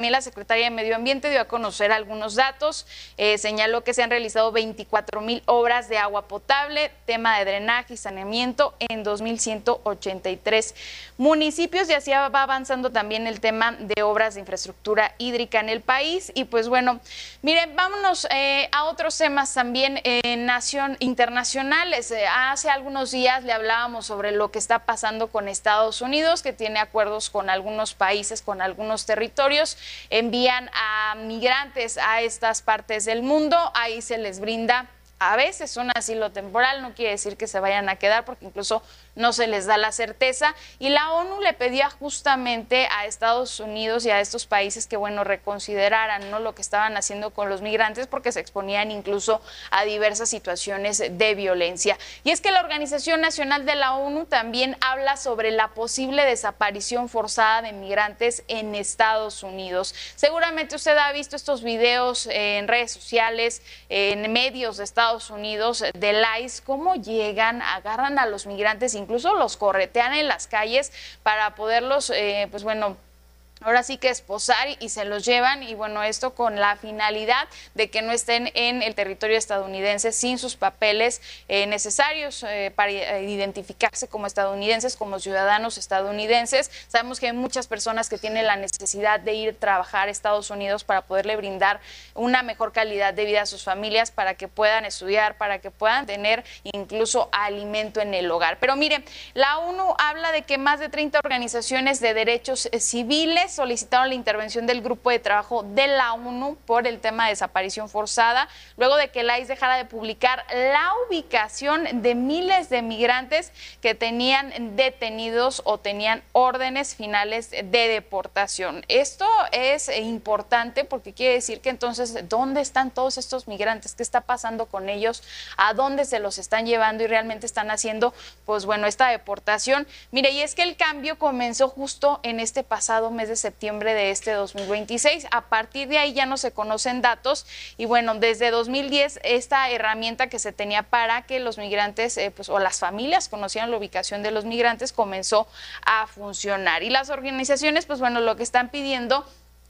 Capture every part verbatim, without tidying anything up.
También la Secretaría de Medio Ambiente dio a conocer algunos datos, eh, señaló que se han realizado veinticuatro mil obras de agua potable, tema de drenaje y saneamiento en dos mil ciento ochenta y tres municipios, y así va avanzando también el tema de obras de infraestructura hídrica en el país. Y pues bueno, miren, vámonos eh, a otros temas también en nación internacionales. Eh, hace algunos días le hablábamos sobre lo que está pasando con Estados Unidos, que tiene acuerdos con algunos países, con algunos territorios. Envían a migrantes a estas partes del mundo, ahí se les brinda a veces un asilo temporal, no quiere decir que se vayan a quedar porque incluso no se les da la certeza, y la ONU le pedía justamente a Estados Unidos y a estos países que, bueno, reconsideraran, ¿no?, lo que estaban haciendo con los migrantes, porque se exponían incluso a diversas situaciones de violencia. Y es que la Organización Nacional de la ONU también habla sobre la posible desaparición forzada de migrantes en Estados Unidos. Seguramente usted ha visto estos videos en redes sociales, en medios de Estados Unidos, del ICE, cómo llegan, agarran a los migrantes, incluso los corretean en las calles para poderlos, eh, pues bueno, ahora sí que esposar y se los llevan, y bueno, esto con la finalidad de que no estén en el territorio estadounidense sin sus papeles eh, necesarios eh, para identificarse como estadounidenses, como ciudadanos estadounidenses. Sabemos que hay muchas personas que tienen la necesidad de ir a trabajar a Estados Unidos para poderle brindar una mejor calidad de vida a sus familias, para que puedan estudiar, para que puedan tener incluso alimento en el hogar. Pero miren, la ONU habla de que más de treinta organizaciones de derechos civiles solicitaron la intervención del grupo de trabajo de la ONU por el tema de desaparición forzada, luego de que el ICE dejara de publicar la ubicación de miles de migrantes que tenían detenidos o tenían órdenes finales de deportación. Esto es importante porque quiere decir que entonces, ¿dónde están todos estos migrantes? ¿Qué está pasando con ellos? ¿A dónde se los están llevando y realmente están haciendo, pues bueno, esta deportación? Mire, y es que el cambio comenzó justo en este pasado mes de septiembre de este dos mil veintiséis. A partir de ahí ya no se conocen datos, y bueno, desde dos mil diez esta herramienta que se tenía para que los migrantes eh, pues, o las familias conocieran la ubicación de los migrantes comenzó a funcionar. Y las organizaciones, pues bueno, lo que están pidiendo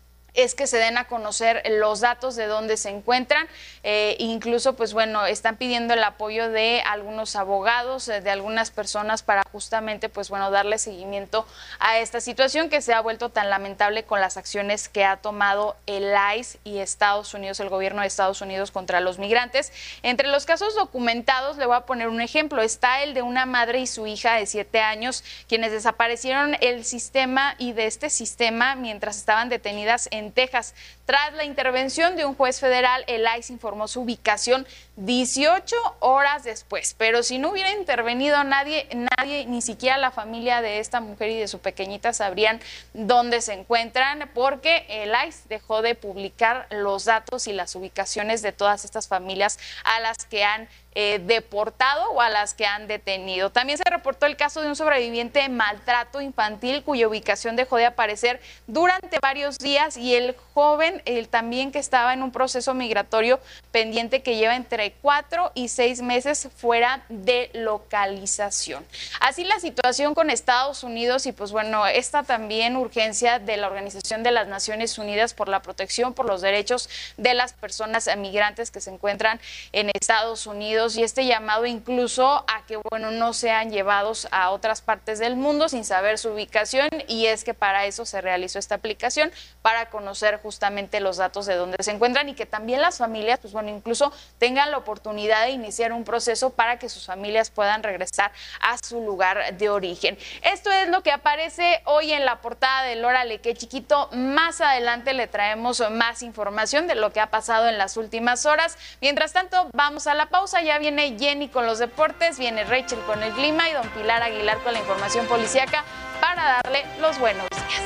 es que se den a conocer los datos de dónde se encuentran, eh, incluso pues bueno, están pidiendo el apoyo de algunos abogados, eh, de algunas personas para justamente pues bueno, darle seguimiento a esta situación que se ha vuelto tan lamentable con las acciones que ha tomado el ICE y Estados Unidos, el gobierno de Estados Unidos contra los migrantes. Entre los casos documentados, le voy a poner un ejemplo, está el de una madre y su hija de siete años, quienes desaparecieron el sistema y de este sistema mientras estaban detenidas en en Texas. Tras la intervención de un juez federal, el ICE informó su ubicación dieciocho horas después, pero si no hubiera intervenido nadie, nadie, ni siquiera la familia de esta mujer y de su pequeñita sabrían dónde se encuentran, porque el ICE dejó de publicar los datos y las ubicaciones de todas estas familias a las que han Eh, deportado o a las que han detenido. También se reportó el caso de un sobreviviente de maltrato infantil cuya ubicación dejó de aparecer durante varios días, y el joven el también que estaba en un proceso migratorio pendiente que lleva entre cuatro y seis meses fuera de localización. Así la situación con Estados Unidos, y pues bueno, esta también urgencia de la Organización de las Naciones Unidas por la protección por los derechos de las personas migrantes que se encuentran en Estados Unidos, y este llamado incluso a que, bueno, no sean llevados a otras partes del mundo sin saber su ubicación, y es que para eso se realizó esta aplicación, para conocer justamente los datos de dónde se encuentran, y que también las familias, pues bueno, incluso tengan la oportunidad de iniciar un proceso para que sus familias puedan regresar a su lugar de origen. Esto es lo que aparece hoy en la portada del Órale Qué Chiquito. Más adelante le traemos más información de lo que ha pasado en las últimas horas. Mientras tanto, vamos a la pausa. Ya viene Jenny con los deportes, viene Rachel con el clima y don Pilar Aguilar con la información policíaca para darle los buenos días.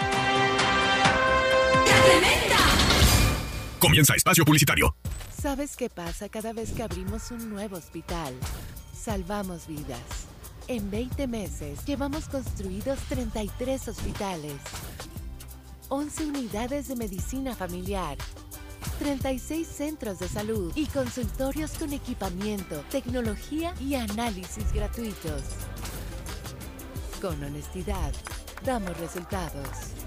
Comienza Espacio Publicitario. ¿Sabes qué pasa cada vez que abrimos un nuevo hospital? Salvamos vidas. En veinte meses llevamos construidos treinta y tres hospitales, once unidades de medicina familiar, treinta y seis centros de salud y consultorios con equipamiento, tecnología y análisis gratuitos. Con honestidad, damos resultados.